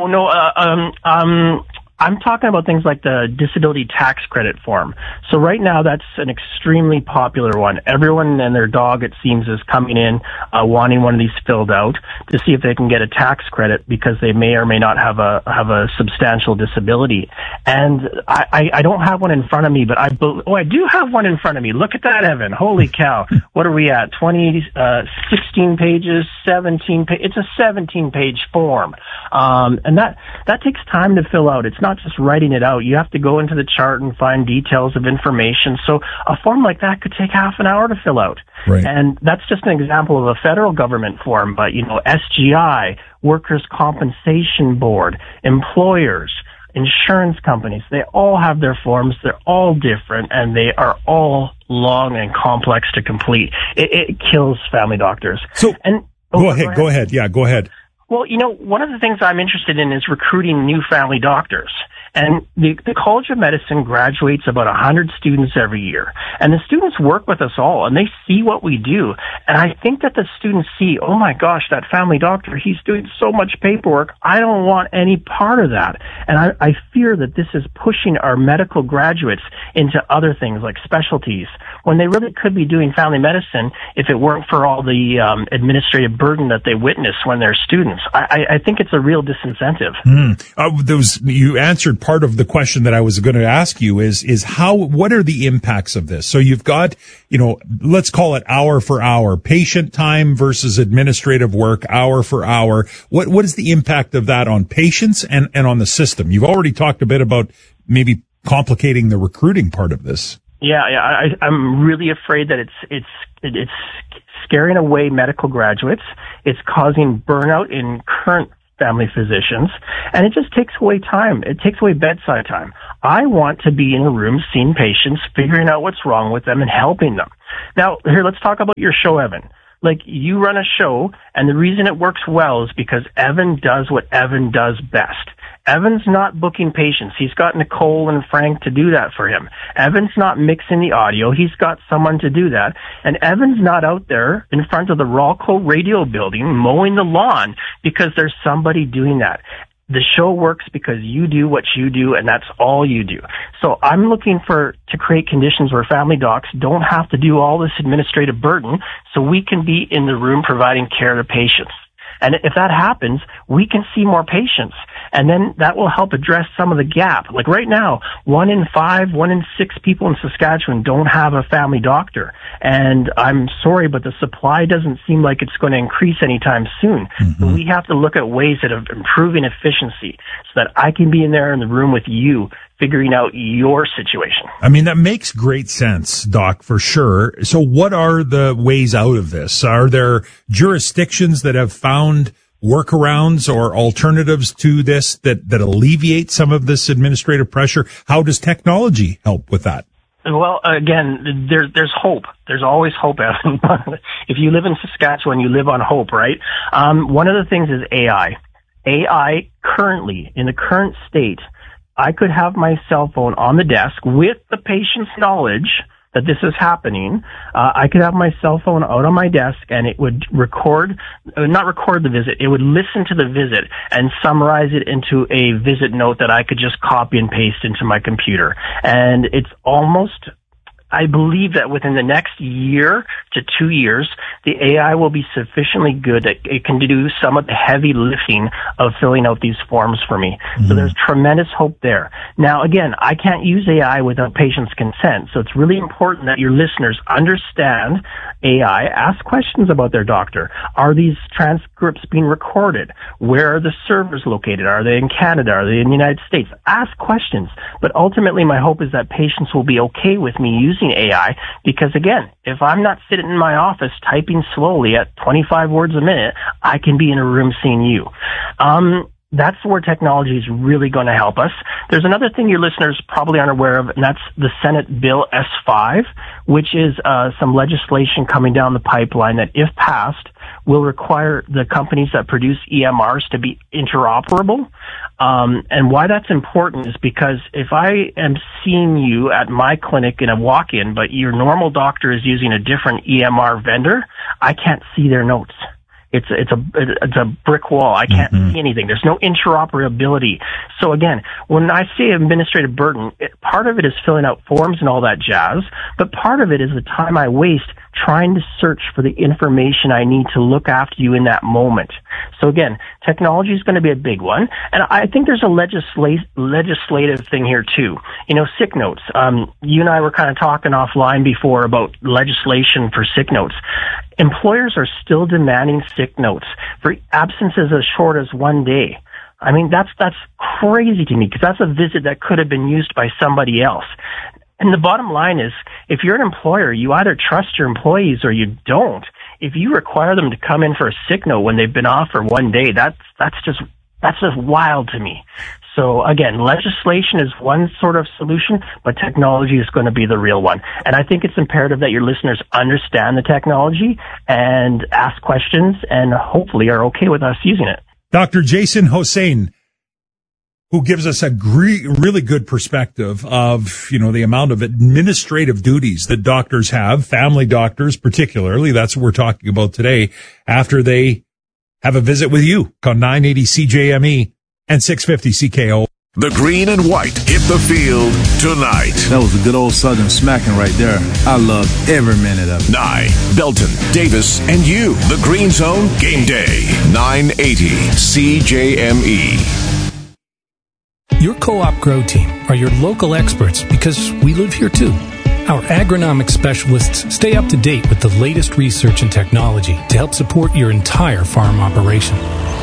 I'm talking about things like the disability tax credit form. So right now, that's an extremely popular one. Everyone and their dog, it seems, is coming in wanting one of these filled out to see if they can get a tax credit because they may or may not have a substantial disability. And I don't have one in front of me, but I do have one in front of me. Look at that, Evan. Holy cow. What are we at? 16 pages, 17 pages. It's a 17-page form. And that takes time to fill out. It's not just writing it out. You have to go into the chart and find details of information. So a form like that could take half an hour to fill out. Right. And that's just an example of a federal government form. But, SGI, Workers' Compensation Board, employers, insurance companies, they all have their forms. They're all different, and they are all long and complex to complete. It kills family doctors. So, go ahead. Yeah, go ahead. Well, one of the things I'm interested in is recruiting new family doctors. And the College of Medicine graduates about 100 students every year. And the students work with us all, and they see what we do. And I think that the students see, oh my gosh, that family doctor, he's doing so much paperwork. I don't want any part of that. And I fear that this is pushing our medical graduates into other things like specialties, when they really could be doing family medicine if it weren't for all the administrative burden that they witness when they're students. I think it's a real disincentive. You answered part of the question that I was going to ask you is what are the impacts of this? So you've got, let's call it hour for hour, patient time versus administrative work, hour for hour. What is the impact of that on patients and on the system? You've already talked a bit about maybe complicating the recruiting part of this. Yeah, I'm really afraid that it's scaring away medical graduates. It's causing burnout in current family physicians, and it just takes away time. It takes away bedside time. I want to be in a room seeing patients, figuring out what's wrong with them and helping them. Now, here, let's talk about your show, Evan. Like, you run a show, and the reason it works well is because Evan does what Evan does best. Evan's not booking patients. He's got Nicole and Frank to do that for him. Evan's not mixing the audio. He's got someone to do that. And Evan's not out there in front of the Rawco radio building mowing the lawn because there's somebody doing that. The show works because you do what you do, and that's all you do. So I'm looking to create conditions where family docs don't have to do all this administrative burden so we can be in the room providing care to patients. And if that happens, we can see more patients. And then that will help address some of the gap. Like right now, 1 in 5, 1 in 6 people in Saskatchewan don't have a family doctor. And I'm sorry, but the supply doesn't seem like it's going to increase anytime soon. So we have to look at ways of improving efficiency so that I can be in there in the room with you, figuring out your situation. I mean, that makes great sense, Doc, for sure. So what are the ways out of this? Are there jurisdictions that have found workarounds or alternatives to this that alleviate some of this administrative pressure? How does technology help with that? Well, again, there's hope. There's always hope, Evan. If you live in Saskatchewan, you live on hope, right? One of the things is AI. AI currently, in the current state, I could have my cell phone on the desk with the patient's knowledge that this is happening. I could have my cell phone out on my desk and it would not record the visit, it would listen to the visit and summarize it into a visit note that I could just copy and paste into my computer. And it's almost, I believe that within the next year to 2 years, the AI will be sufficiently good that it can do some of the heavy lifting of filling out these forms for me. So there's tremendous hope there. Now, again, I can't use AI without patient's consent, so it's really important that your listeners understand AI, ask questions about their doctor. Are these transcripts being recorded? Where are the servers located? Are they in Canada? Are they in the United States? Ask questions. But ultimately, my hope is that patients will be okay with me using AI because, again, if I'm not sitting in my office typing slowly at 25 words a minute, I can be in a room seeing you. That's where technology is really going to help us. There's another thing your listeners probably aren't aware of, and that's the Senate Bill S5, which is some legislation coming down the pipeline that, if passed, will require the companies that produce EMRs to be interoperable. And why that's important is because if I am seeing you at my clinic in a walk-in, but your normal doctor is using a different EMR vendor, I can't see their notes. It's a brick wall. I can't see anything. There's no interoperability. So again, when I say administrative burden, part of it is filling out forms and all that jazz, but part of it is the time I waste trying to search for the information I need to look after you in that moment. So again, technology is going to be a big one. And I think there's a legislative thing here too. Sick notes. You and I were kind of talking offline before about legislation for sick notes. Employers are still demanding sick notes for absences as short as 1 day. I mean, that's crazy to me because that's a visit that could have been used by somebody else. And the bottom line is, if you're an employer, you either trust your employees or you don't. If you require them to come in for a sick note when they've been off for 1 day, that's just wild to me. So again, legislation is one sort of solution, but technology is going to be the real one. And I think it's imperative that your listeners understand the technology and ask questions and hopefully are okay with us using it. Dr. Jason Hosein, who gives us a really good perspective of, the amount of administrative duties that doctors have, family doctors particularly. That's what we're talking about today, after they have a visit with you on 980 CJME and 650 CKO. The green and white hit the field tonight. That was a good old Southern smacking right there. I loved every minute of it. Nye, Belton, Davis, and you. The Green Zone Game Day. 980 CJME. Your Co-op Grow Team are your local experts because we live here too. Our agronomic specialists stay up to date with the latest research and technology to help support your entire farm operation.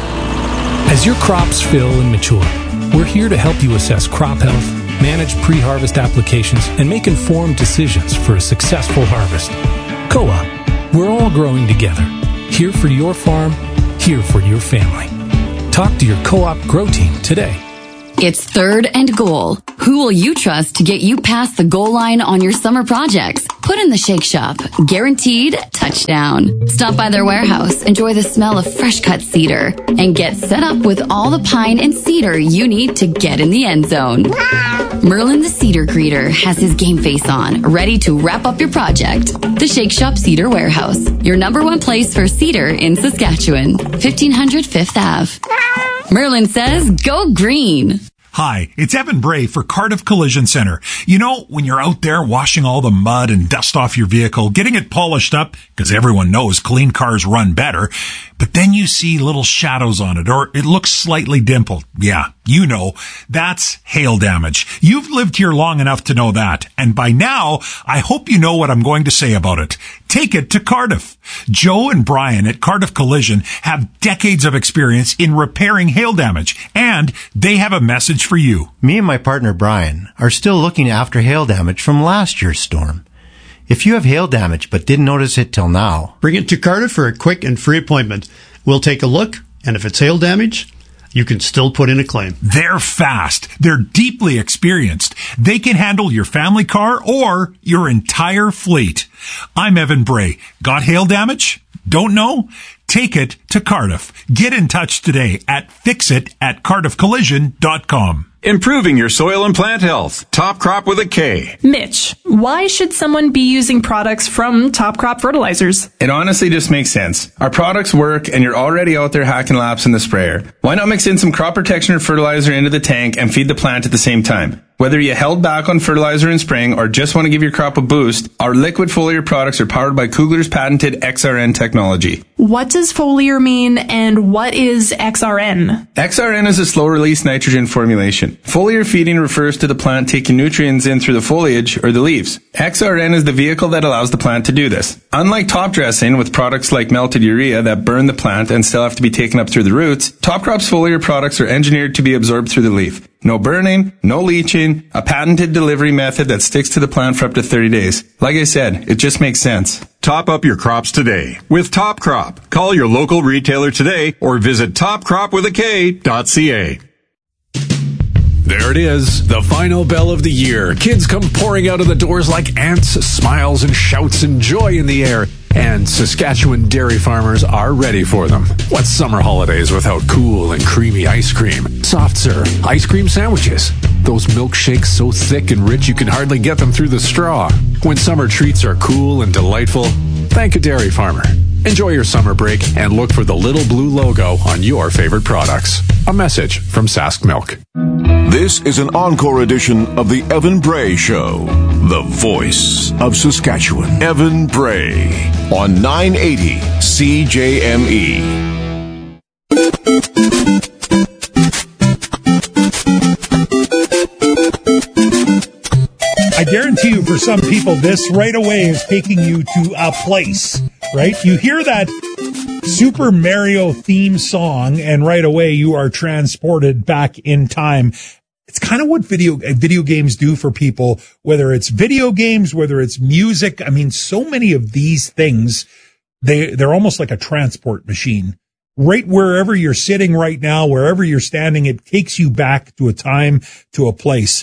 As your crops fill and mature, we're here to help you assess crop health, manage pre-harvest applications, and make informed decisions for a successful harvest. Co-op, we're all growing together. Here for your farm, here for your family. Talk to your Co-op Grow Team today. It's third and goal. Who will you trust to get you past the goal line on your summer projects? Put in the Shake Shop. Guaranteed touchdown. Stop by their warehouse, enjoy the smell of fresh cut cedar, and get set up with all the pine and cedar you need to get in the end zone. Merlin the Cedar Greeter has his game face on, ready to wrap up your project. The Shake Shop Cedar Warehouse, your #1 place for cedar in Saskatchewan. 1500 5th Ave. Merlin says, go green. Hi, it's Evan Bray for Cardiff Collision Center. When you're out there washing all the mud and dust off your vehicle, getting it polished up, because everyone knows clean cars run better, but then you see little shadows on it, or it looks slightly dimpled. Yeah, that's hail damage. You've lived here long enough to know that, and by now, I hope you know what I'm going to say about it. Take it to Cardiff. Joe and Brian at Cardiff Collision have decades of experience in repairing hail damage, and they have a message for you. Me and my partner Brian are still looking after hail damage from last year's storm. If you have hail damage but didn't notice it till now, bring it to Cardiff for a quick and free appointment. We'll take a look, and if it's hail damage, you can still put in a claim. They're fast. They're deeply experienced. They can handle your family car or your entire fleet. I'm Evan Bray. Got hail damage? Don't know? Take it to Cardiff. Get in touch today at fixit@cardiffcollision.com. Improving your soil and plant health. Top Crop with a K. Mitch, why should someone be using products from Top Crop Fertilizers? It honestly just makes sense. Our products work and you're already out there hacking laps in the sprayer. Why not mix in some crop protection or fertilizer into the tank and feed the plant at the same time? Whether you held back on fertilizer in spring or just want to give your crop a boost, our liquid foliar products are powered by Kugler's patented XRN technology. What does foliar mean and what is XRN? XRN is a slow-release nitrogen formulation. Foliar feeding refers to the plant taking nutrients in through the foliage or the leaves. XRN is the vehicle that allows the plant to do this. Unlike top dressing with products like melted urea that burn the plant and still have to be taken up through the roots, Top Crop's foliar products are engineered to be absorbed through the leaf. No burning, no leaching, a patented delivery method that sticks to the plant for up to 30 days. Like I said, it just makes sense. Top up your crops today with Top Crop. Call your local retailer today or visit topcropwithak.ca. There it is, the final bell of the year. Kids come pouring out of the doors like ants, smiles and shouts and joy in the air. And Saskatchewan dairy farmers are ready for them. What's summer holidays without cool and creamy ice cream? Soft serve, ice cream sandwiches. Those milkshakes so thick and rich you can hardly get them through the straw. When summer treats are cool and delightful, thank a dairy farmer. Enjoy your summer break and look for the little blue logo on your favorite products. A message from Sask Milk. This is an encore edition of the Evan Bray Show, the voice of Saskatchewan. Evan Bray on 980 CJME. I guarantee you, for some people, this right away is taking you to a place, right? You hear that Super Mario theme song, and right away you are transported back in time. It's kind of what video games do for people, whether it's video games, whether it's music. I mean, so many of these things, they're almost like a transport machine. Right wherever you're sitting right now, wherever you're standing, it takes you back to a time, to a place.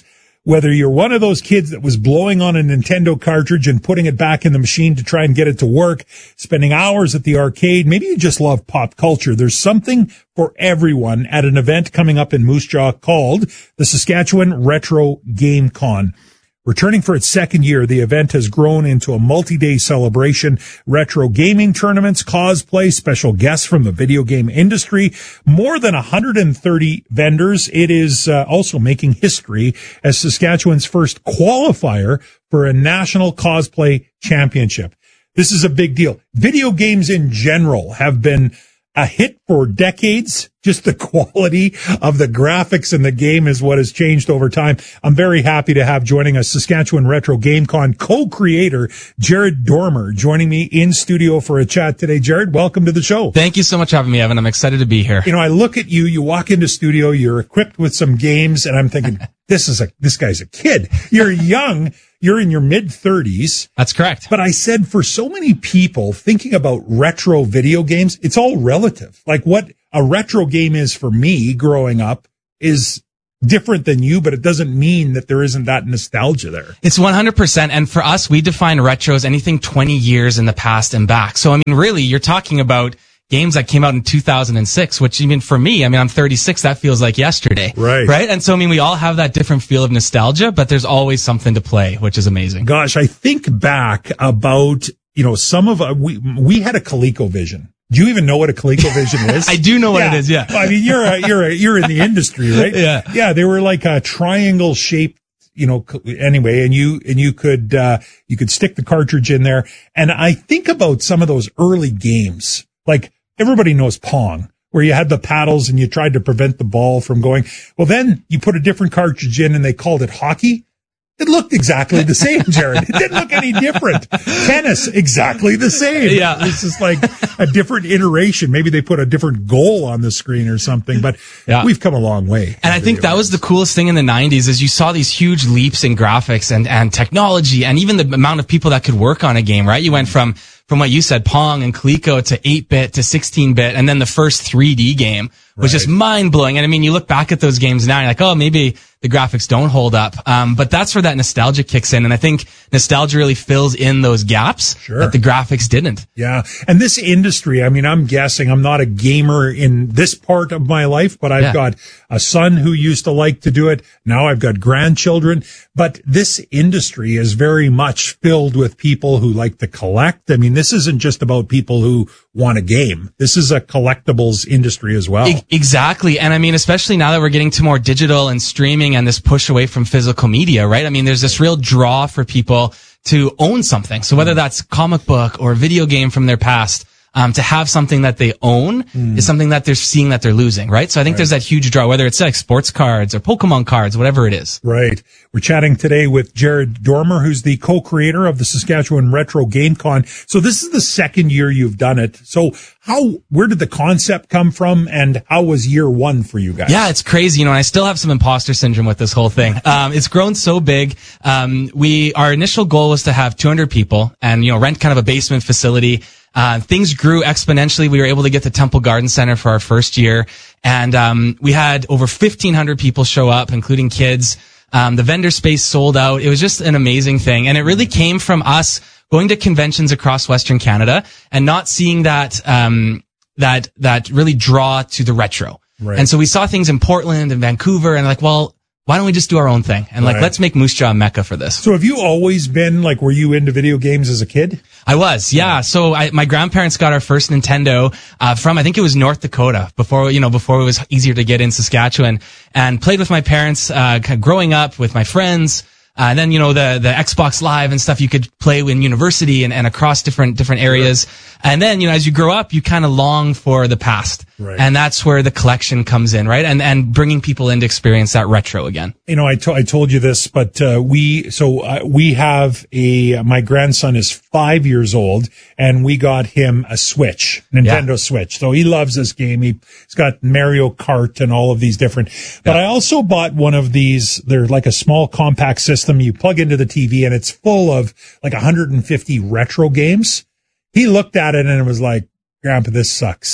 Whether you're one of those kids that was blowing on a Nintendo cartridge and putting it back in the machine to try and get it to work, spending hours at the arcade, maybe you just love pop culture. There's something for everyone at an event coming up in Moose Jaw called the Saskatchewan Retro Game Con. Returning for its second year, the event has grown into a multi-day celebration, retro gaming tournaments, cosplay, special guests from the video game industry, more than 130 vendors. It is also making history as Saskatchewan's first qualifier for a national cosplay championship. This is a big deal. Video games in general have been a hit for decades. Just the quality of the graphics in the game is what has changed over time. I'm very happy to have joining us Saskatchewan Retro Game Con co-creator Jared Dormer joining me in studio for a chat today. Jared, welcome to the show. Thank you so much for having me, Evan. I'm excited to be here. You know, I look at you, you walk into studio, you're equipped with some games, and I'm thinking, this guy's a kid. You're young. You're in your mid-30s. That's correct. But I said for so many people thinking about retro video games, it's all relative. Like what a retro game is for me growing up is different than you, but it doesn't mean that there isn't that nostalgia there. It's 100%. And for us, we define retro as anything 20 years in the past and back. So, I mean, really, you're talking about games that came out in 2006, which even for me, I mean, I'm 36, that feels like yesterday. Right. Right? And so, I mean, we all have that different feel of nostalgia, but there's always something to play, which is amazing. Gosh, I think back about, you know, some of, we had a ColecoVision. Do you even know what a ColecoVision is? I do know what it is, yeah. I mean, you're in the industry, right? Yeah. Yeah, they were like a triangle shaped, you know, anyway, and you could stick the cartridge in there. And I think about some of those early games, like everybody knows Pong, where you had the paddles and you tried to prevent the ball from going. Well, then you put a different cartridge in and they called it hockey. It looked exactly the same, Jared. It didn't look any different. Tennis, exactly the same. Yeah. This is like a different iteration. Maybe they put a different goal on the screen or something, but we've come a long way. And I think that was the coolest thing in the 90s is you saw these huge leaps in graphics and technology and even the amount of people that could work on a game, right? You went from what you said, Pong and Coleco to 8-bit to 16-bit, and then the first 3D game was just mind-blowing. And I mean, you look back at those games now, and you're like, oh, maybe the graphics don't hold up. But that's where that nostalgia kicks in. And I think nostalgia really fills in those gaps that the graphics didn't. Yeah. And this industry, I mean, I'm guessing I'm not a gamer in this part of my life, but I've got a son who used to like to do it. Now I've got grandchildren. But this industry is very much filled with people who like to collect. I mean, this isn't just about people who want a game. This is a collectibles industry as well. Exactly. And I mean, especially now that we're getting to more digital and streaming and this push away from physical media, right? I mean, there's this real draw for people to own something. So whether that's comic book or video game from their past, to have something that they own is something that they're seeing that they're losing, right? So I think there's that huge draw, whether it's like sports cards or Pokemon cards, whatever it is. Right. We're chatting today with Jared Dormer, who's the co-creator of the Saskatchewan Retro Game Con. So this is the second year you've done it. So where did the concept come from and how was year one for you guys? Yeah, it's crazy. You know, and I still have some imposter syndrome with this whole thing. It's grown so big. Our initial goal was to have 200 people and, you know, rent kind of a basement facility. Things grew exponentially. We were able to get the Temple Garden Center for our first year. And, we had over 1,500 people show up, including kids. The vendor space sold out. It was just an amazing thing. And it really came from us going to conventions across Western Canada and not seeing that really draw to the retro. Right. And so we saw things in Portland and Vancouver and like, well, why don't we just do our own thing? And like, let's make Moose Jaw a mecca for this. So have you always been like, were you into video games as a kid? I was, yeah. So my grandparents got our first Nintendo, from, I think it was North Dakota before it was easier to get in Saskatchewan, and played with my parents, kind of growing up with my friends. And then, you know, the Xbox Live and stuff you could play in university and across different areas. Sure. And then, you know, as you grow up, you kind of long for the past. Right. And that's where the collection comes in, right? And bringing people in to experience that retro again. You know, I told you this, but, we have my grandson is 5 years old and we got him a Switch, Nintendo Switch. So he loves this game. He's got Mario Kart and all of these different, but I also bought one of these. They're like a small compact system. You plug into the TV and it's full of like 150 retro games. He looked at it and it was like, Grandpa, this sucks.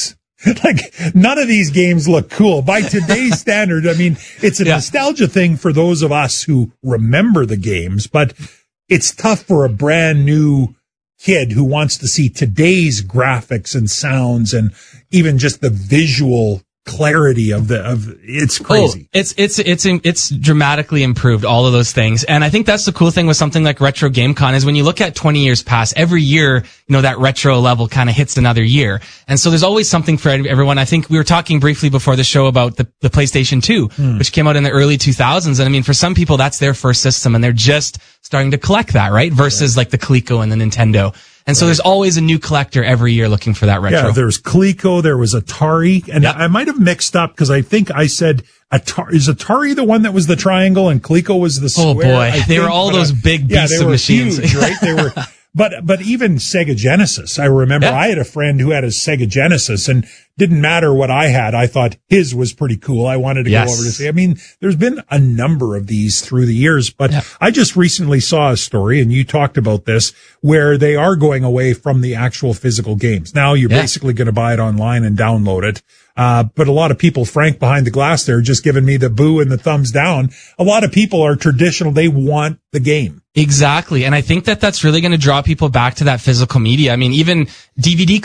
Like, none of these games look cool. By today's standard, I mean, it's a nostalgia thing for those of us who remember the games, but it's tough for a brand new kid who wants to see today's graphics and sounds and even just the visual clarity of it's crazy. It's dramatically improved, all of those things. And I think that's the cool thing with something like Retro GameCon is when you look at 20 years past, every year, that retro level kind of hits another year. And so there's always something for everyone. I think we were talking briefly before the show about the PlayStation 2, which came out in the early 2000s. And I mean, for some people, that's their first system and they're just starting to collect that, right? Versus like the Coleco and the Nintendo. And so there's always a new collector every year looking for that retro. Yeah, there's Coleco, there was Atari, and I might have mixed up because I think I said Atari. Is Atari the one that was the triangle and Coleco was the square? Oh boy, they were all those big beasts of machines. Huge, right? They were. But even Sega Genesis, I remember I had a friend who had a Sega Genesis and didn't matter what I had. I thought his was pretty cool. I wanted to go over to see. I mean, there's been a number of these through the years, but I just recently saw a story and you talked about this where they are going away from the actual physical games. Now you're basically going to buy it online and download it. But a lot of people, Frank behind the glass there, just giving me the boo and the thumbs down. A lot of people are traditional. They want the game. Exactly. And I think that that's really going to draw people back to that physical media. I mean, even DVD